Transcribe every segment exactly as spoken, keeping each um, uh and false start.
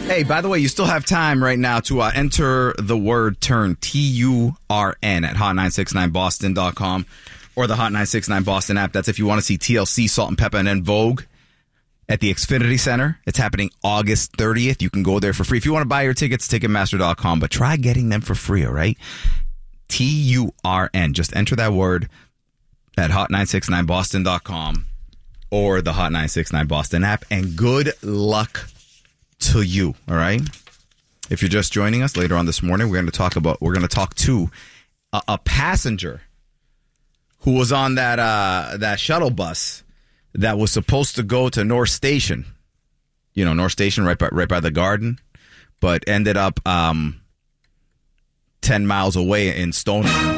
Hey, by the way, you still have time right now to uh, enter the word turn, T U R N, at hot nine six nine boston dot com or the Hot nine six nine Boston app. That's if you want to see T L C, Salt and Pepper, and then Vogue at the Xfinity Center. It's happening August thirtieth. You can go there for free. If you want to buy your tickets, ticketmaster dot com, but try getting them for free, all right? T U R N. Just enter that word at hot nine six nine boston dot com or the Hot nine six nine Boston app, and good luck to you, all right? If you're just joining us later on this morning, we're going to talk about, we're going to talk to a, a passenger who was on that uh, that shuttle bus that was supposed to go to North Station. You know, North Station right by, right by the garden, but ended up um, ten miles away in Stoneham.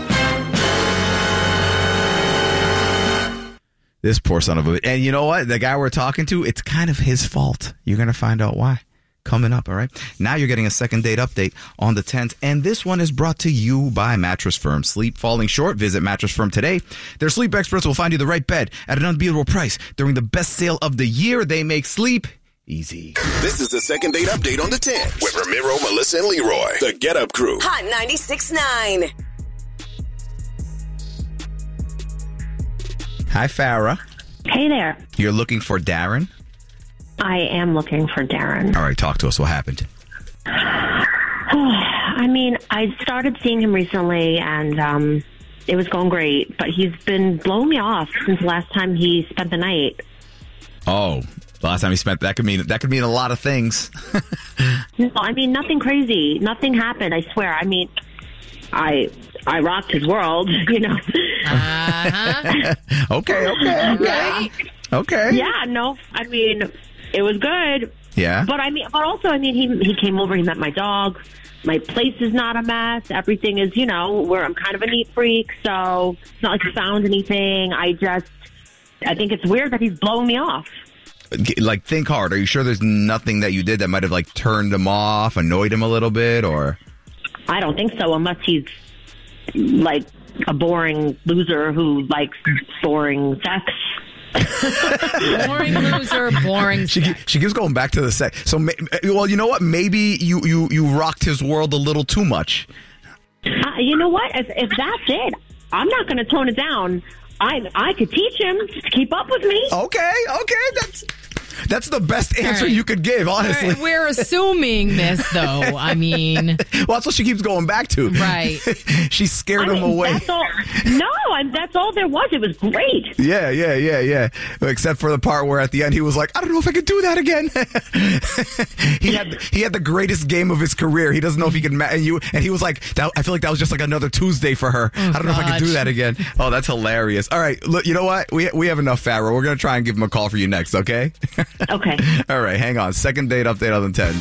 This poor son of a... And you know what? The guy we're talking to, it's kind of his fault. You're going to find out why. Coming up, all right? Now you're getting a second date update on the tenth, and this one is brought to you by Mattress Firm. Sleep falling short? Visit Mattress Firm today. Their sleep experts will find you the right bed at an unbeatable price. During the best sale of the year, they make sleep easy. This is the second date update on the tenth with Ramiro, Melissa, and Leroy. The Get Up Crew. Hot ninety-six point nine. Hi, Farrah. Hey there. You're looking for Darren? I am looking for Darren. All right, talk to us. What happened? I mean, I started seeing him recently, and um, it was going great, but he's been blowing me off since the last time he spent the night. Oh, the last time he spent, that could mean that could mean a lot of things. No, I mean, nothing crazy. Nothing happened, I swear. I mean, I I rocked his world, you know. Uh-huh. okay, okay, okay. Okay. Yeah, no, I mean, it was good. Yeah. But I mean, but also, I mean, he he came over, he met my dog. My place is not a mess. Everything is, you know, where I'm kind of a neat freak, so it's not like I found anything. I just, I think it's weird that he's blowing me off. Like, think hard. Are you sure there's nothing that you did that might have, like, turned him off, annoyed him a little bit, or? I don't think so, unless he's, like, a boring loser who likes boring sex. Boring loser, boring she, sex. She keeps going back to the sex. So, well, you know what? Maybe you, you, you rocked his world a little too much. Uh, you know what? If, if that's it, I'm not going to tone it down. I I could teach him to keep up with me. Okay, okay. That's that's the best answer right. you could give, honestly. Right. We're assuming this, though. I mean... Well, that's what she keeps going back to. Right. She scared I him mean, away. That's all, no, I, that's all there was. It was great. Yeah, yeah, yeah, yeah. Except for the part where at the end he was like, I don't know if I could do that again. he had he had the greatest game of his career. He doesn't know if he can ma- and you and he was like, that, I feel like that was just like another Tuesday for her. Oh, I don't know if I could do that again. Oh, that's hilarious. All right, look, you know what? We we have enough, Farrah. We're gonna try and give him a call for you next, okay? Okay. All right, hang on. Second date update on the ten.